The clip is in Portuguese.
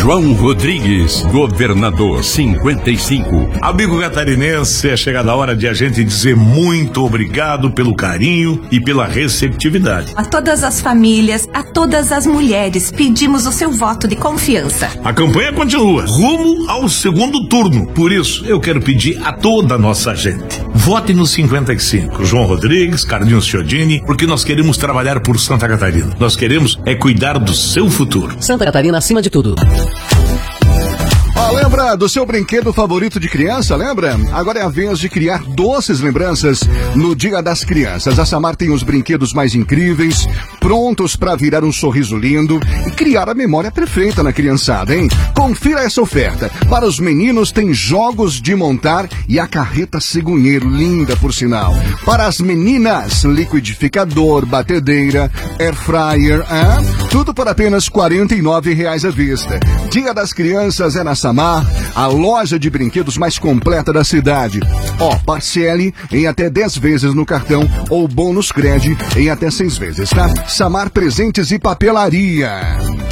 João Rodrigues, governador 55. Amigo catarinense, é chegada a hora de a gente dizer muito obrigado pelo carinho e pela receptividade. A todas as famílias, a todas as mulheres, pedimos o seu voto de confiança. A campanha continua, rumo ao segundo turno. Por isso, eu quero pedir a toda a nossa gente: vote no 55, João Rodrigues, Carlinhos Chiodini, porque nós queremos trabalhar por Santa Catarina. Nós queremos cuidar do seu futuro. Santa Catarina acima de tudo. Lembra do seu brinquedo favorito de criança, lembra? Agora é a vez de criar doces lembranças no Dia das Crianças. A Samar tem os brinquedos mais incríveis, prontos para virar um sorriso lindo e criar a memória perfeita na criançada, hein? Confira essa oferta. Para os meninos tem jogos de montar e a carreta cegonheiro, linda por sinal. Para as meninas, liquidificador, batedeira, air fryer, tudo por apenas R$ 49,00 à vista. Dia das Crianças é na Samar, a loja de brinquedos mais completa da cidade. Parcele em até 10 vezes no cartão ou bônus crédito em até 6 vezes, tá? Samar Presentes e Papelaria.